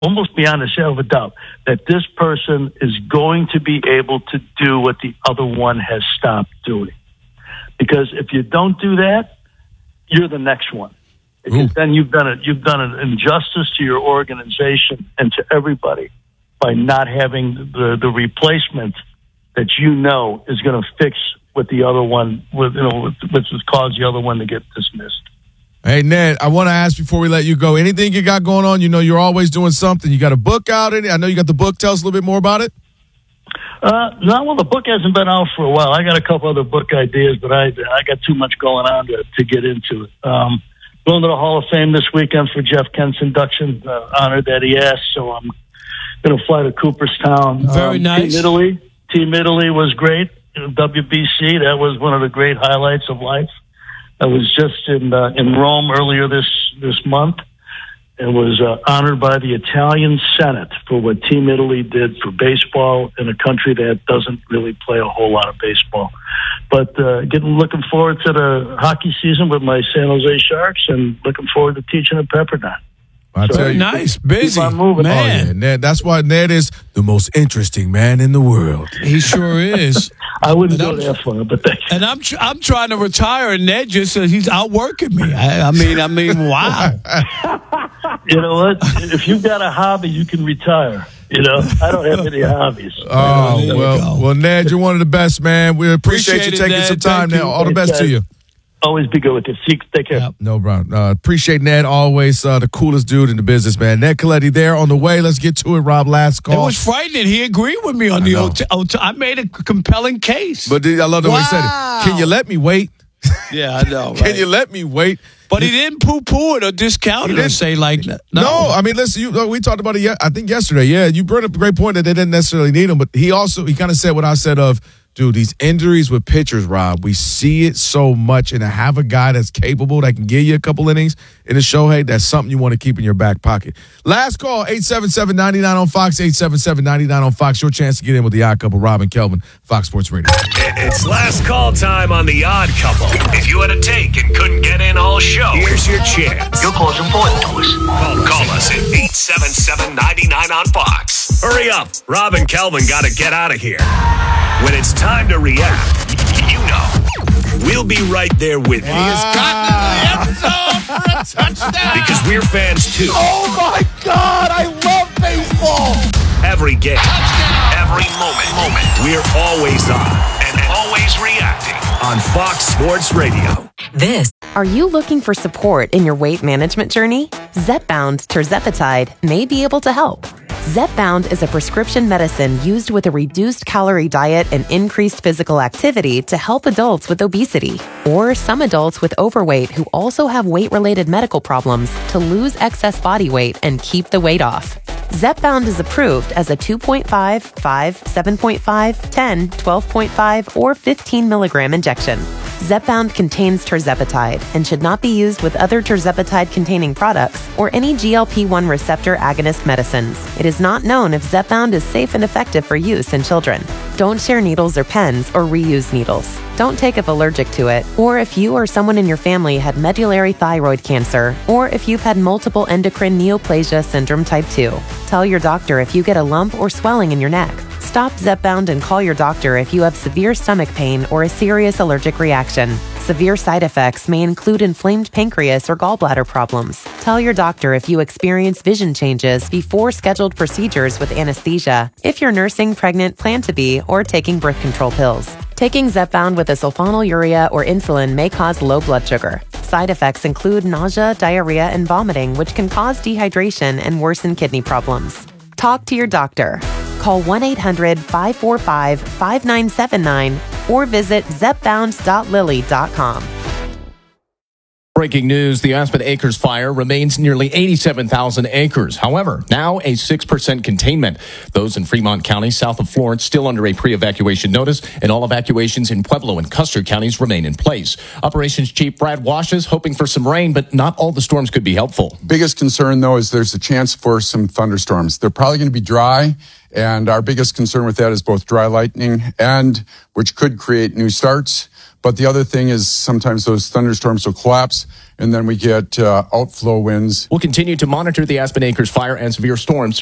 almost beyond a shadow of a doubt, that this person is going to be able to do what the other one has stopped doing. Because if you don't do that, you're the next one. Because then you've done an injustice to your organization and to everybody by not having the replacement that is going to fix what the other one, which has caused the other one to get dismissed. Hey, Ned, I want to ask before we let you go, anything you got going on? You're always doing something. You got a book out? I know you got the book. Tell us a little bit more about it. No, well, the book hasn't been out for a while. I got a couple other book ideas, but I got too much going on to get into it. Going to the Hall of Fame this weekend for Jeff Kent's induction, honored that he asked, so I'm going to fly to Cooperstown. Very nice. Team Italy was great. WBC, that was one of the great highlights of life. I was just in Rome earlier this month and was honored by the Italian Senate for what Team Italy did for baseball in a country that doesn't really play a whole lot of baseball. But looking forward to the hockey season with my San Jose Sharks and looking forward to teaching at Pepperdine. I tell you, nice, busy, man. Oh, yeah, Ned, that's why Ned is the most interesting man in the world. He sure is. I wouldn't go that far, but thank you. And I'm trying to retire, and Ned just says he's outworking me. I mean, wow. You know what? If you've got a hobby, you can retire. I don't have any hobbies. Oh, well, Ned, you're one of the best, man. We appreciate you taking some time now. All the best to you. Always be good with it. Take care. Yep. No problem. Appreciate Ned, always the coolest dude in the business, man. Ned Colletti there on the way. Let's get to it, Rob. Last call. It was frightening. He agreed with me on the OT. I made a compelling case. But I love the way he said it. Can you let me wait? Yeah, I know. Right? Can you let me wait? But he didn't poo-poo it or discount it or say like, no. I mean, listen, we talked about it, I think yesterday. Yeah, you brought up a great point that they didn't necessarily need him. But he kind of said what I said of, dude, these injuries with pitchers, Rob, we see it so much. And to have a guy that's capable that can give you a couple innings in a Shohei, that's something you want to keep in your back pocket. Last call, 877-99 on Fox, 877-99 on Fox. Your chance to get in with the Odd Couple, Rob and Kelvin, Fox Sports Radio. It's last call time on the Odd Couple. If you had a take and couldn't get in all show, here's your chance. Your call is important to us. Call us at 877-99 on Fox. Hurry up. Rob and Kelvin got to get out of here. When it's time to react, we'll be right there with you. He has gotten in the end zone for a touchdown. Because we're fans too. Oh my God, I love baseball. Every game, Touchdown. every moment, we're always on and always reacting on Fox Sports Radio. Are you looking for support in your weight management journey? Zepbound Tirzepatide may be able to help. Zepbound is a prescription medicine used with a reduced calorie diet and increased physical activity to help adults with obesity or some adults with overweight who also have weight-related medical problems to lose excess body weight and keep the weight off. Zepbound is approved as a 2.5, 5, 7.5, 10, 12.5, or 15 milligram injection. Zepbound contains tirzepatide and should not be used with other tirzepatide-containing products or any GLP-1 receptor agonist medicines. It is not known if Zepbound is safe and effective for use in children. Don't share needles or pens or reuse needles. Don't take if allergic to it, or if you or someone in your family had medullary thyroid cancer, or if you've had multiple endocrine neoplasia syndrome type 2. Tell your doctor if you get a lump or swelling in your neck. Stop Zepbound and call your doctor if you have severe stomach pain or a serious allergic reaction. Severe side effects may include inflamed pancreas or gallbladder problems. Tell your doctor if you experience vision changes before scheduled procedures with anesthesia, if you're nursing, pregnant, plan to be, or taking birth control pills. Taking Zepbound with a sulfonylurea or insulin may cause low blood sugar. Side effects include nausea, diarrhea, and vomiting, which can cause dehydration and worsen kidney problems. Talk to your doctor. Call 1-800-545-5979 or visit zepbound.lilly.com. Breaking news, the Aspen Acres fire remains nearly 87,000 acres. However, now a 6% containment. Those in Fremont County, south of Florence, still under a pre-evacuation notice, and all evacuations in Pueblo and Custer counties remain in place. Operations Chief Brad Washes hoping for some rain, but not all the storms could be helpful. Biggest concern, though, is there's a chance for some thunderstorms. They're probably going to be dry, and our biggest concern with that is both dry lightning and which could create new starts. But the other thing is sometimes those thunderstorms will collapse, and then we get outflow winds. We'll continue to monitor the Aspen Acres fire and severe storms